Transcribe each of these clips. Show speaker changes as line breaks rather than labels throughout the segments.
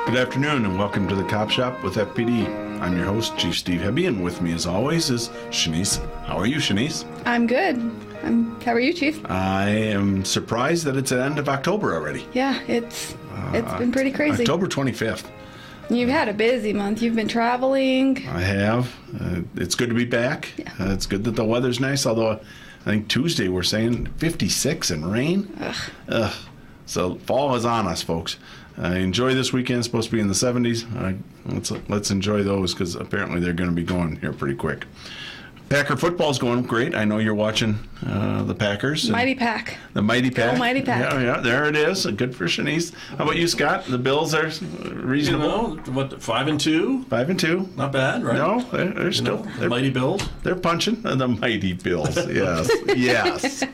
Good afternoon and welcome to the Cop Shop with FPD. I'm your host, Chief Steve Hebby, and with me as always is Shanice. How are you, Shanice?
I'm good. How are you, Chief?
I am surprised that it's the end of October already.
Yeah, it's been pretty crazy.
October 25th.
You've had a busy month. You've been traveling.
I have. It's good to be back.
Yeah.
It's good that the weather's nice, although I think Tuesday we're saying 56 and rain. Ugh. So fall is on us, folks. Enjoy this weekend. It's supposed to be in the 70s. Let's enjoy those because apparently they're going to be going here pretty quick. Packer football's going great. I know you're watching the Packers.
Mighty Pack.
The Mighty Pack.
Oh, Mighty Pack.
Yeah, there it is. Good for Shanice. How about you, Scott? The Bills are reasonable.
5-2?
5-2.
Not bad, right?
No, they're still
The Mighty Bills.
They're punching the Mighty Bills. Yes, yes.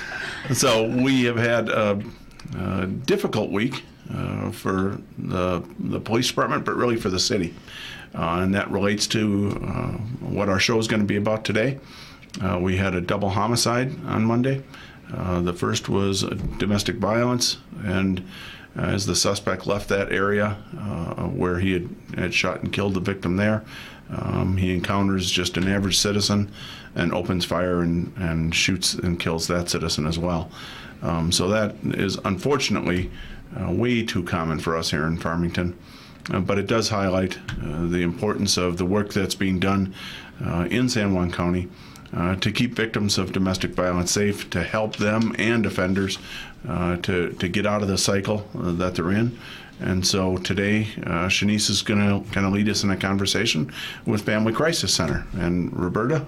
So we have had a difficult week for the police department, but really for the city. And that relates to what our show is going to be about today. We had a double homicide on Monday. The first was domestic violence, and as the suspect left that area where he had shot and killed the victim there, he encounters just an average citizen and opens fire and shoots and kills that citizen as well. So that is unfortunately way too common for us here in Farmington. But it does highlight the importance of the work that's being done in San Juan County to keep victims of domestic violence safe, to help them and offenders to get out of the cycle that they're in. And so today, Shanice is going to kind of lead us in a conversation with Family Crisis Center. And Roberta?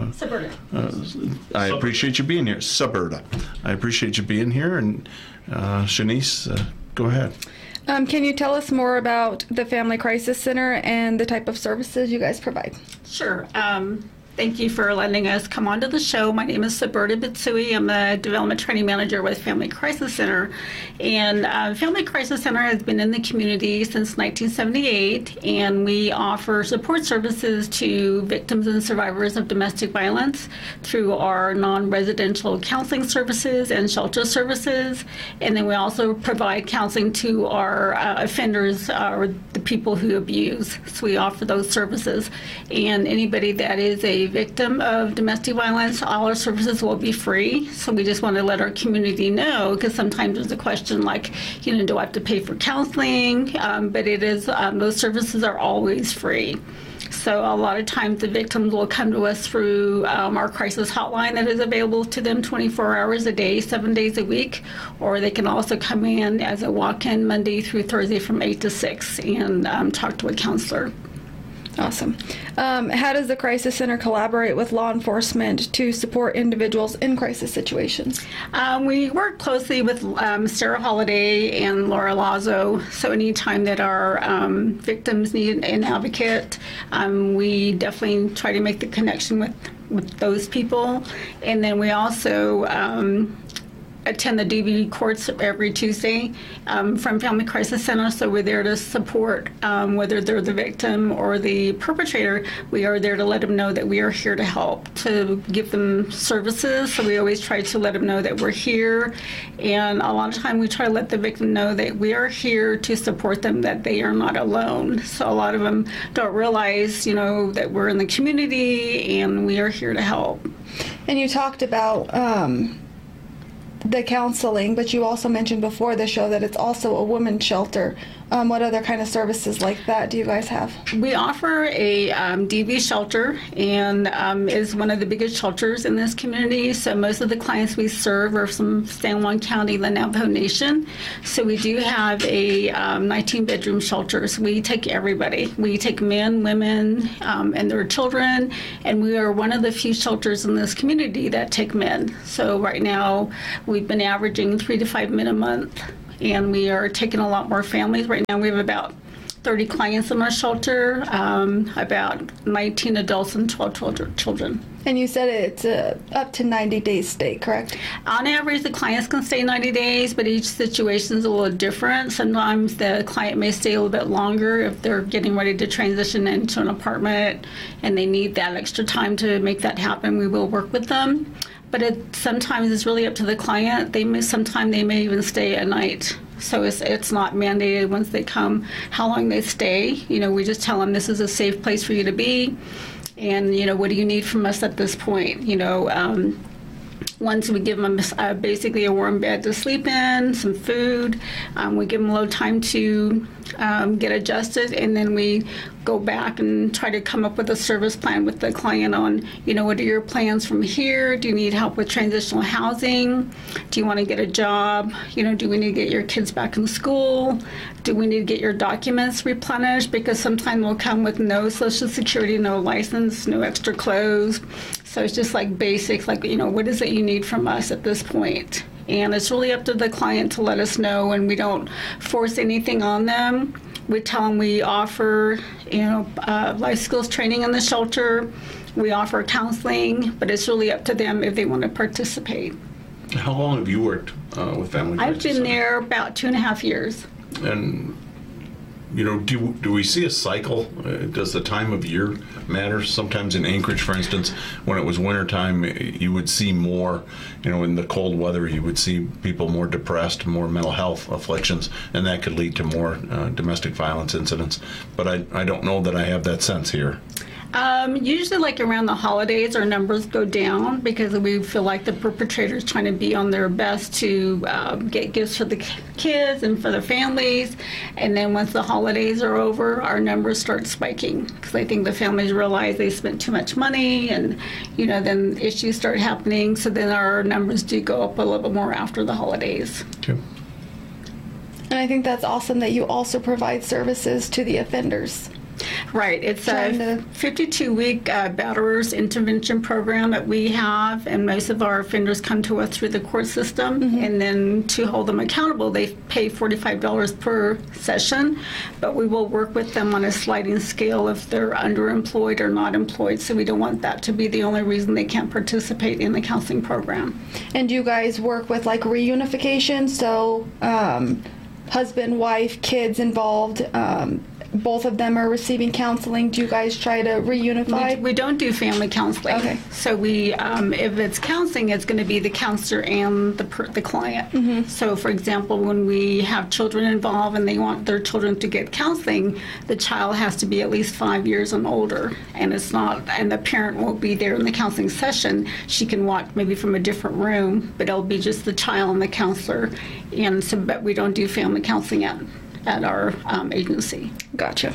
Suburta.
I appreciate you being here. Suburta. I appreciate you being here. And Shanice, go ahead.
Can you tell us more about the Family Crisis Center and the type of services you guys provide?
Sure. Thank you for letting us come on to the show. My name is Suburta Bitsui. I'm the Development Training Manager with Family Crisis Center. And Family Crisis Center has been in the community since 1978, and we offer support services to victims and survivors of domestic violence through our non-residential counseling services and shelter services. And then we also provide counseling to our offenders, or the people who abuse. So we offer those services. And anybody that is a victim of domestic violence, all our services will be free. So we just want to let our community know, because sometimes there's a question like, do I have to pay for counseling? But it is, those services are always free. So a lot of times the victims will come to us through our crisis hotline that is available to them 24 hours a day, 7 days a week, or they can also come in as a walk-in Monday through Thursday from 8 to 6 and talk to a counselor.
Awesome. How does the Crisis Center collaborate with law enforcement to support individuals in crisis situations?
We work closely with Sarah Holiday and Laura Lazo. So anytime that our victims need an advocate, we definitely try to make the connection with those people. And then we also attend the DV courts every Tuesday from Family Crisis Center, so we're there to support whether they're the victim or the perpetrator. We are there to let them know that we are here to help, to give them services. So we always try to let them know that we're here, and a lot of time we try to let the victim know that we are here to support them, that they are not alone. So a lot of them don't realize, that we're in the community and we are here to help.
And you talked about the counseling, but you also mentioned before the show that it's also a women's shelter. What other kind of services like that do you guys have?
We offer a DV shelter, and is one of the biggest shelters in this community. So most of the clients we serve are from San Juan County, the Navajo Nation. So we do have a 19-bedroom shelter. So we take everybody. We take men, women, and their children, and we are one of the few shelters in this community that take men. So right now we've been averaging 3 to 5 men a month. And we are taking a lot more families. Right now we have about 30 clients in our shelter, about 19 adults and 12 children.
And you said it's up to 90 days stay, correct?
On average, the clients can stay 90 days, but each situation is a little different. Sometimes the client may stay a little bit longer if they're getting ready to transition into an apartment and they need that extra time to make that happen. We will work with them. But sometimes it's really up to the client. Sometimes they may even stay a night So it's not mandated once they come how long they stay. We just tell them this is a safe place for you to be. And, what do you need from us at this point? Once we give them basically a warm bed to sleep in, some food, we give them a little time to get adjusted, and then we go back and try to come up with a service plan with the client on, what are your plans from here? Do you need help with transitional housing? Do you want to get a job? Do we need to get your kids back in school? Do we need to get your documents replenished? Because sometimes they'll come with no Social Security, no license, no extra clothes. So it's just like basics, like, what is it you need from us at this point? And it's really up to the client to let us know, and we don't force anything on them. We tell them we offer, life skills training in the shelter. We offer counseling, but it's really up to them if they want to participate.
How long have you worked with Family Crisis
I've been
Center?
there about 2.5 years.
And, do we see a cycle? Does the time of year matter? Sometimes in Anchorage, for instance, when it was wintertime, you would see more, in the cold weather, you would see people more depressed, more mental health afflictions, and that could lead to more domestic violence incidents. But I don't know that I have that sense here.
Usually like around the holidays, our numbers go down because we feel like the perpetrators trying to be on their best to get gifts for the kids and for their families. And then once the holidays are over, our numbers start spiking because I think the families realize they spent too much money, and, then issues start happening. So then our numbers do go up a little bit more after the holidays.
Okay.
And I think that's awesome that you also provide services to the offenders.
Right. It's
Trying
a
to-
52-week batterers intervention program that we have, and most of our offenders come to us through the court system. And then to hold them accountable, they pay $45 per session, but we will work with them on a sliding scale if they're underemployed or not employed. So we don't want that to be the only reason they can't participate in the counseling program.
And you guys work with like reunification, so husband, wife, kids involved, both of them are receiving counseling. Do you guys try to reunify?
We don't do family counseling.
Okay.
So we, if it's counseling, it's going to be the counselor and the client.
Mm-hmm.
So, for example, when we have children involved and they want their children to get counseling, the child has to be at least 5 years and older, and the parent won't be there in the counseling session. She can watch maybe from a different room, but it'll be just the child and the counselor. And so, but we don't do family counseling at our agency.
Gotcha.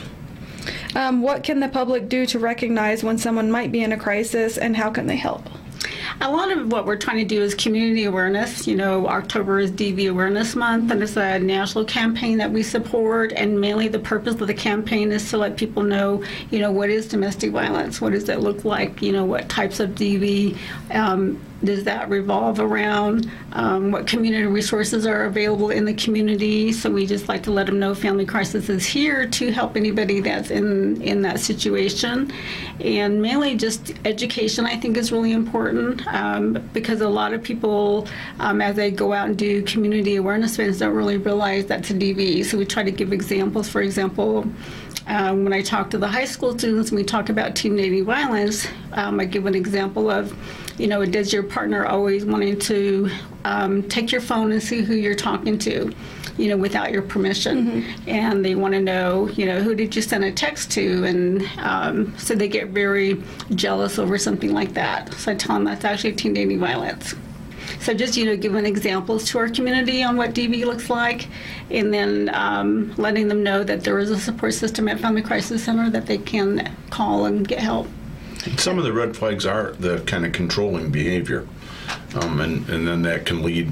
What can the public do to recognize when someone might be in a crisis, and how can they help?
A lot of what we're trying to do is community awareness. October is DV Awareness Month, and it's a national campaign that we support, and mainly the purpose of the campaign is to let people know, what is domestic violence? What does it look like? What types of DV does that revolve around? What community resources are available in the community? So we just like to let them know Family Crisis is here to help anybody that's in that situation. And mainly just education, I think, is really important because a lot of people, as they go out and do community awareness events, don't really realize that's a DV. So we try to give examples. For example, when I talk to the high school students and we talk about teen dating violence, I give an example of, does your partner always wanting to take your phone and see who you're talking to, without your permission? Mm-hmm. And they want to know, who did you send a text to? And so they get very jealous over something like that. So I tell them that's actually teen dating violence. So just, giving examples to our community on what DV looks like, and then letting them know that there is a support system at Family Crisis Center that they can call and get help.
Some of the red flags are the kind of controlling behavior. And then that can lead,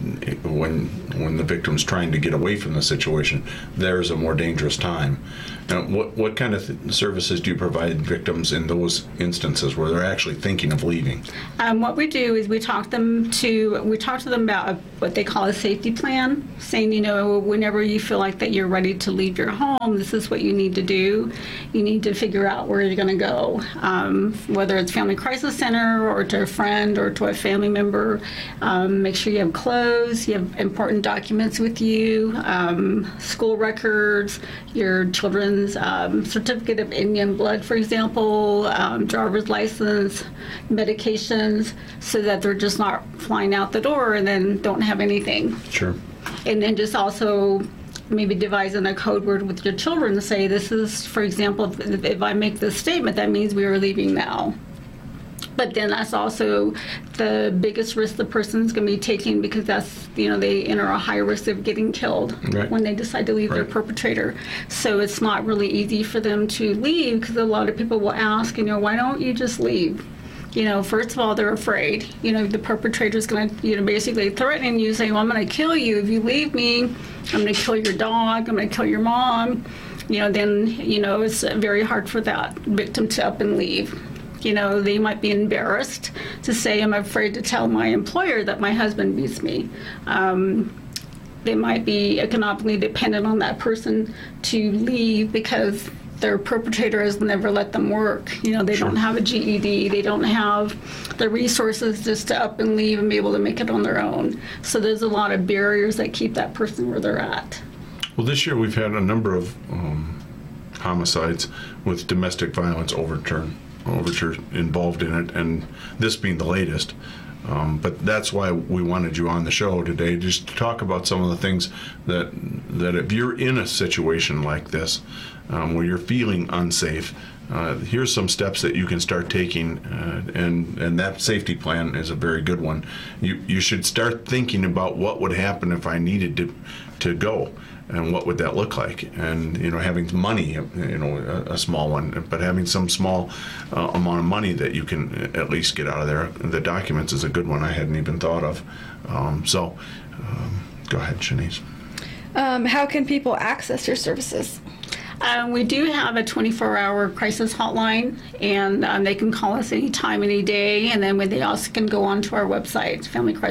when the victim's trying to get away from the situation, there's a more dangerous time. Now, what kind of services do you provide victims in those instances where they're actually thinking of leaving?
What we do is we talk to them about what they call a safety plan, saying, whenever you feel like that you're ready to leave your home, this is what you need to do. You need to figure out where you're going to go, whether it's Family Crisis Center or to a friend or to a family member. Make sure you have clothes, you have important documents with you, school records, your children's certificate of Indian blood, for example, driver's license, medications, so that they're just not flying out the door and then don't have anything.
Sure.
And then just also maybe devising a code word with your children to say, this is, for example, if I make this statement, that means we are leaving now. But then that's also the biggest risk the person's going to be taking, because that's, they enter a high risk of getting killed
Right.
when they decide to leave their
Right.
perpetrator. So it's not really easy for them to leave, because a lot of people will ask, why don't you just leave? First of all, they're afraid. The perpetrator's going to, basically threaten you, saying, well, I'm going to kill you if you leave me. I'm going to kill your dog. I'm going to kill your mom. Then, it's very hard for that victim to up and leave. They might be embarrassed to say, I'm afraid to tell my employer that my husband beats me. They might be economically dependent on that person to leave because their perpetrator has never let them work. They don't have a GED. They don't have the resources just to up and leave and be able to make it on their own. So there's a lot of barriers that keep that person where they're at.
Well, this year we've had a number of homicides with domestic violence overture involved in it, and this being the latest. But that's why we wanted you on the show today, just to talk about some of the things that if you're in a situation like this, where you're feeling unsafe, here's some steps that you can start taking, and that safety plan is a very good one. You should start thinking about what would happen if I needed to go. And what would that look like? And having money, a small one, but having some small amount of money that you can at least get out of there. The documents is a good one I hadn't even thought of. Go ahead, Shanice.
How can people access your services?
We do have a 24-hour crisis hotline, and they can call us anytime, any day. And then they also can go onto our website,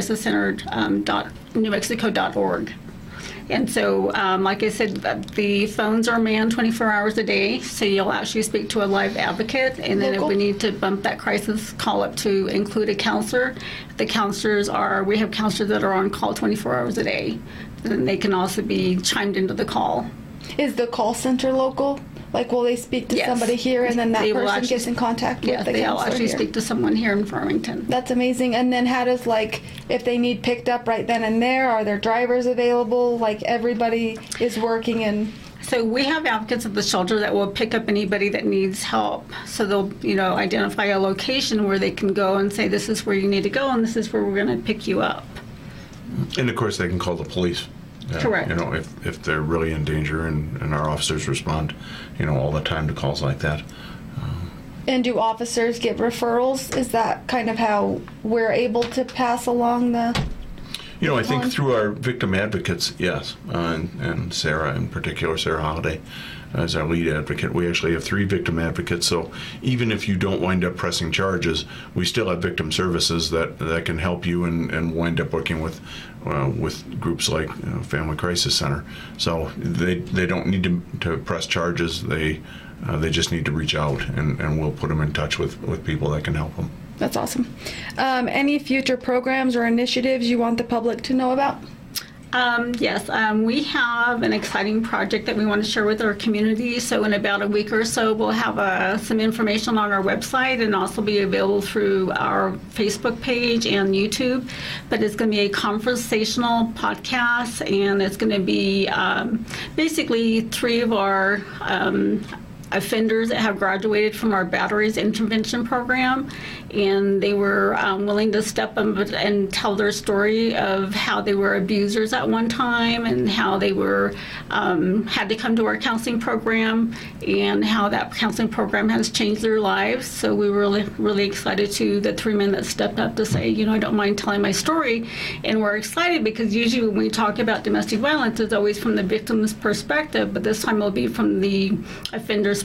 familycrisiscenter.newmexico.org. And so, like I said, the phones are manned 24 hours a day, so you'll actually speak to a live advocate. And then if we need to bump that crisis call up to include a counselor, we have counselors that are on call 24 hours a day. And they can also be chimed into the call.
Is the call center local? Like, will they speak to
Yes.
somebody here, and then that
They will
person
actually-
gets in contact with the
they'll
counselor
actually
here?
speak to someone here in Farmington.
That's amazing. And then how does, if they need picked up right then and there, are there drivers available? Like, everybody is working and...
So we have advocates at the shelter that will pick up anybody that needs help. So they'll, identify a location where they can go and say, this is where you need to go, and this is where we're going to pick you up.
And of course, they can call the police.
Correct.
If they're really in danger, and our officers respond, all the time to calls like that.
And do officers get referrals? Is that kind of how we're able to pass along the...
I think through our victim advocates, yes, and Sarah in particular, Sarah Holliday, as our lead advocate. We actually have 3 victim advocates, so even if you don't wind up pressing charges, we still have victim services that can help you and wind up working with groups like Family Crisis Center. So they don't need to press charges. They just need to reach out, and we'll put them in touch with people that can help them.
That's awesome. Any future programs or initiatives you want the public to know about?
Yes, we have an exciting project that we want to share with our community. So in about a week or so, we'll have some information on our website, and also be available through our Facebook page and YouTube. But it's going to be a conversational podcast, and it's going to be basically 3 of our offenders that have graduated from our batteries intervention program, and they were willing to step up and tell their story of how they were abusers at one time, and how they were had to come to our counseling program, and how that counseling program has changed their lives. So we were really excited the 3 men that stepped up to say, I don't mind telling my story. And we're excited because usually when we talk about domestic violence, it's always from the victim's perspective, but this time it'll be from the offender's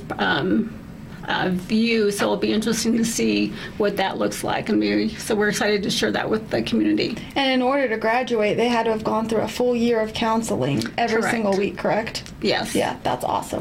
view. So it'll be interesting to see what that looks like, and so we're excited to share that with the community.
And in order to graduate, they had to have gone through a full year of counseling every
Correct.
single week, correct?
Yes.
Yeah, that's awesome.